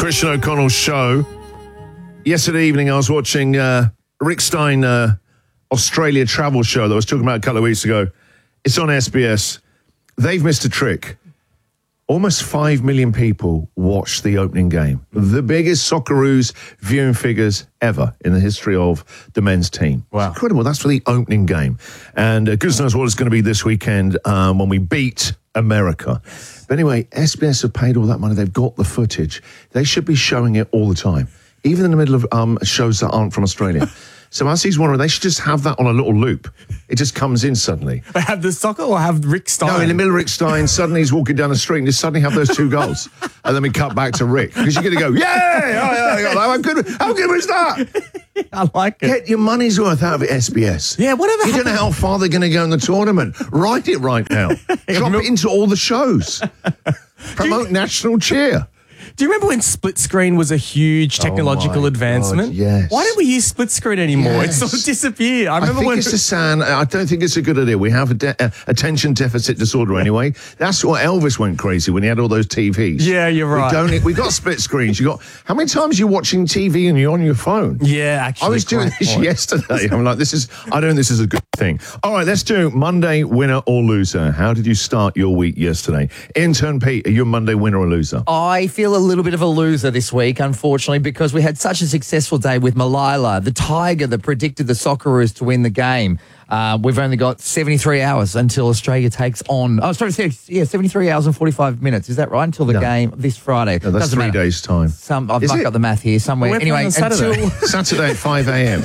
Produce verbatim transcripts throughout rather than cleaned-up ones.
Christian O'Connell's show. Yesterday evening, I was watching uh, Rick Stein uh, Australia travel show that I was talking about a couple of weeks ago. It's on S B S. They've missed a trick. Almost five million people watched the opening game. The biggest Socceroos viewing figures ever in the history of the men's team. Wow. It's incredible. That's for the opening game. And uh, goodness knows what it's going to be this weekend um, when we beat America. But anyway, S B S have paid all that money. They've got the footage. They should be showing it all the time, even in the middle of um, shows that aren't from Australia. So as he's wondering, they should just have that on a little loop. It just comes in suddenly. They have the soccer or have Rick Stein? No, in the middle of Rick Stein, suddenly he's walking down the street and just suddenly have those two goals. And then we cut back to Rick. Because you're going to go, yeah, yeah, yeah, how good, how good was that? I like it. Get your money's worth out of it, S B S. Yeah, whatever You don't know how far they're going to go in the tournament. Write it right now. Drop it into all the shows. Promote national cheer. Do you remember when split screen was a huge technological Oh my advancement? God, yes. Why don't we use split screen anymore? Yes. It's sort of disappeared. I I remember think when it's a sign. I don't think it's a good idea. We have a de- uh, attention deficit disorder anyway. That's what Elvis went crazy when he had all those T Vs. Yeah, you're right. We don't. We got split screens. You got how many times are you watching T V and you're on your phone? Yeah, actually. I was doing great this point. yesterday. I'm like, this is. I don't think this is a good thing. All right, let's do Monday winner or loser. How did you start your week yesterday? Intern Pete, are you a Monday winner or loser? I feel a little bit of a loser this week, unfortunately, because we had such a successful day with Malila, the Tiger that predicted the Socceroos to win the game. Uh, we've only got seventy-three hours until Australia takes on. Oh, sorry, yeah, seventy-three hours and forty-five minutes. Is that right? Until the No. game this Friday. No, that's Doesn't three matter. days' time. Some I've Is mucked it? up the math here somewhere. We're Anyway, playing on Saturday. until Saturday at five a.m.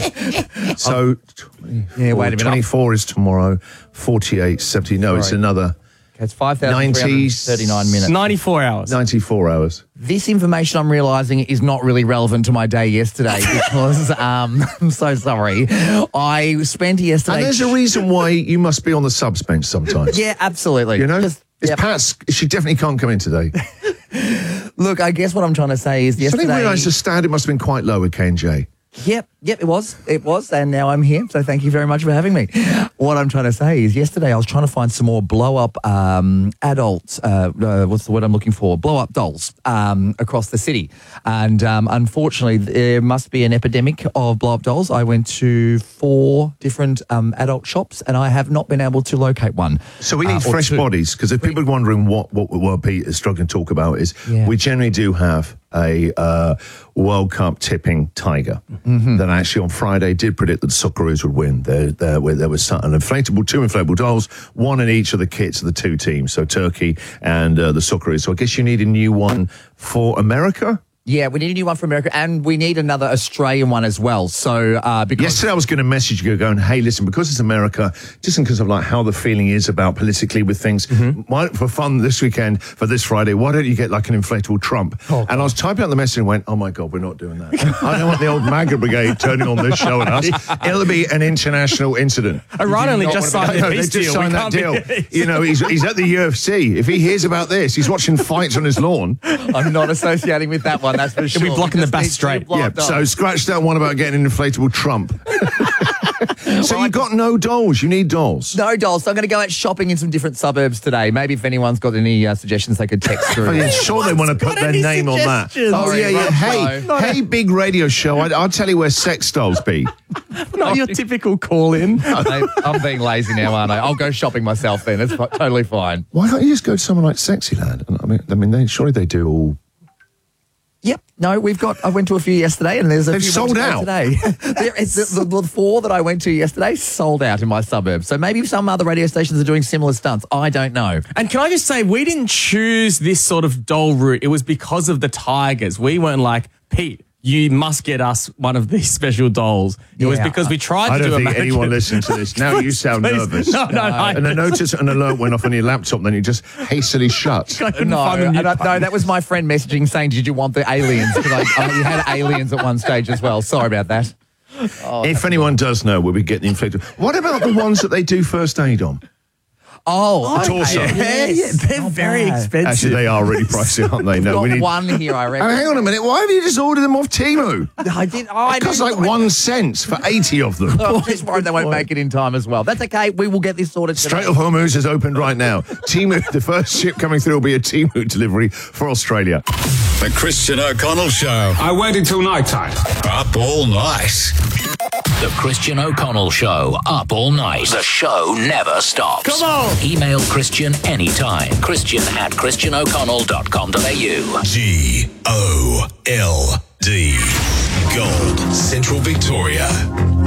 So, Yeah, wait a minute. twenty-four is tomorrow. forty-eight, seventy. No, it's Sorry. another it's five thousand three hundred thirty-nine minutes. ninety-four hours. ninety-four hours. This information I'm realising is not really relevant to my day yesterday because um, I'm so sorry. I spent yesterday. And there's a reason why you must be on the subs bench sometimes. Yeah, absolutely. You know? Just- it's yep. Pat's. She definitely can't come in today. Look, I guess what I'm trying to say is So I yesterday. didn't realise the standard must have been quite low with K and J. Yep, yep, it was. It was, and now I'm here, so thank you very much for having me. What I'm trying to say is yesterday I was trying to find some more blow-up um, adults, uh, uh, what's the word I'm looking for, blow-up dolls um, across the city. And um, unfortunately, there must be an epidemic of blow-up dolls. I went to four different um, adult shops, and I have not been able to locate one. So we need Uh, or fresh two. bodies, because if people are wondering what, what, what Pete is struggling to talk about is Yeah. we generally do have a uh, World Cup tipping tiger Mm-hmm. that actually on Friday did predict that the Socceroos would win. There, there, where there was an inflatable, two inflatable dolls, one in each of the kits of the two teams, so Turkey and uh, the Socceroos. So I guess you need a new one for America? Yeah, we need a new one for America, and we need another Australian one as well. So, uh, because Yesterday I was going to message you going, hey, listen, because it's America, just because of like how the feeling is about politically with things, why, for fun this weekend, for this Friday, why don't you get like an inflatable Trump? Oh, and I was typing out the message and went, oh my God, we're not doing that. I don't want the old MAGA brigade turning on this show and us. It'll be an international incident. Iran only Not just wanna- signed No, a they peace just deal. signed We that can't deal. be- You know, he's, he's at the U F C. If he hears about this, he's watching fights on his lawn. I'm not associating with that one, that's for sure. be blocking We the just bus need two straight. block Yeah, dolls. so scratch that one about getting an inflatable Trump. So you've got no dolls. You need dolls. No dolls. So I'm going to go out shopping in some different suburbs today. Maybe if anyone's got any uh, suggestions, they could text through. Oh, yeah, sure they want to put got their any name on that. suggestions? Oh, yeah, yeah. Right, Hey, no. hey, big radio show. I, I'll tell you where sex dolls be. Not your typical call-in. Mate, I'm being lazy now, aren't I? I'll go shopping myself then. It's fi- totally fine. Why can't you just go to someone like Sexyland? I mean, I mean, they, surely they do all. Yep. No, we've got. I went to a few yesterday, and there's a They've few sold more to go out. today. There- it's the, the, the four that I went to yesterday sold out in my suburb. So maybe some other radio stations are doing similar stunts. I don't know. And can I just say, we didn't choose this sort of doll route. It was because of the Tigers. We weren't like, Pete, you must get us one of these special dolls. It was Yeah, because we tried I to don't do a think magic. anyone listening to this. Now you sound Please. nervous. No, no, no. And I noticed an alert went off on your laptop, then you just hastily shut. I couldn't No, find a new I don't- no, button. that was my friend messaging saying, "Did you want the aliens?" Because I, I you had aliens at one stage as well. Sorry about that. If anyone does know, we'll be getting inflated. What about the ones that they do first aid on? Oh, The torso. okay. Yeah, yeah, Yes. they're Not very bad. expensive. Actually, they are really pricey, aren't they? No, Got we need. one here, I Oh, reckon. hang on a minute. Why have you just ordered them off Temu? I did. Oh, I It costs didn't- like one cent for eighty of them. I'm just worried they won't make it in time as well. That's okay. We will get this sorted Strait today. of Hormuz is opened right now. Temu, the first ship coming through will be a Temu delivery for Australia. The Christian O'Connell Show. I waited till night time. Up all night. The Christian O'Connell Show, up all night. The show never stops. Come on. Email Christian anytime. Christian at christian o'connell dot com dot a u. G O L D. Gold, Central Victoria.